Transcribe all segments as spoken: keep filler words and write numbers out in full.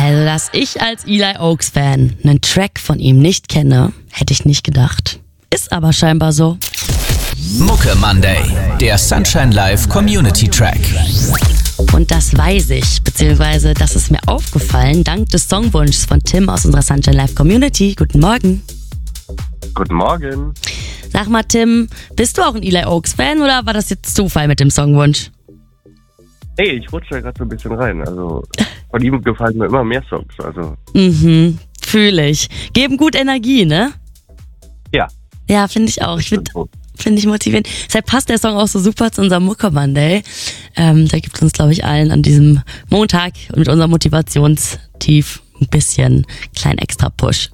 Also, dass ich als Eli Oaks-Fan einen Track von ihm nicht kenne, hätte ich nicht gedacht. Ist aber scheinbar so. Mucke Monday, der Sunshine Live Community Track. Und das weiß ich, beziehungsweise das ist mir aufgefallen, dank des Songwunschs von Tim aus unserer Sunshine Live Community. Guten Morgen. Guten Morgen. Sag mal, Tim, bist du auch ein Eli Oaks-Fan oder war das jetzt Zufall mit dem Songwunsch? Hey, ich rutsche da gerade so ein bisschen rein. Also von ihm gefallen mir immer mehr Songs. Also Mhm, fühle ich. Geben gut Energie, ne? ja. Ja, finde ich auch. Ich finde so. find ich motivierend. Deshalb passt der Song auch so super zu unserem Mucke Monday. Ähm, da gibt uns, glaube ich, allen an diesem Montag mit unserem Motivationstief ein bisschen kleinen extra Push.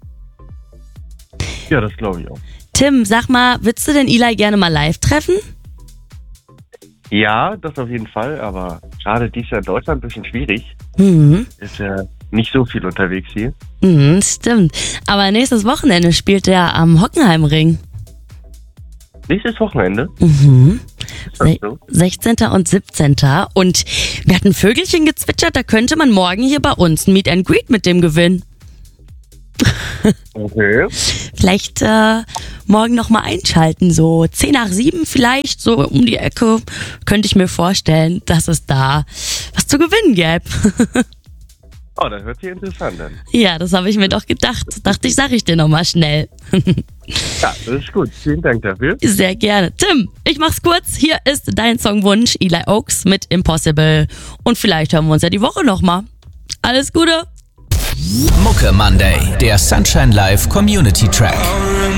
Ja, das glaube ich auch. Tim, sag mal, würdest du den Eli gerne mal live treffen? Ja, das auf jeden Fall. Aber gerade dies Jahr in Deutschland ein bisschen schwierig. Mhm. Ist ja nicht so viel unterwegs hier. Mhm, stimmt. Aber nächstes Wochenende spielt er am Hockenheimring. Nächstes Wochenende. Mhm. Ist das so? sechzehnten und siebzehnten Und wir hatten Vögelchen gezwitschert, da könnte man morgen hier bei uns ein Meet and Greet mit dem gewinnen. Okay. Vielleicht äh, morgen nochmal einschalten, so zehn nach sieben vielleicht, so um die Ecke, könnte ich mir vorstellen, dass es da was zu gewinnen gäbe. Oh, das hört sich interessant an. Ja, das habe ich mir doch gedacht. Dachte ich, sag ich dir nochmal schnell. Ja, das ist gut. Vielen Dank dafür. Sehr gerne. Tim, ich mach's kurz. Hier ist dein Songwunsch, Eli Oaks mit Impossible. Und vielleicht hören wir uns ja die Woche nochmal. Alles Gute. Mucke Monday, der Sunshine Live Community Track.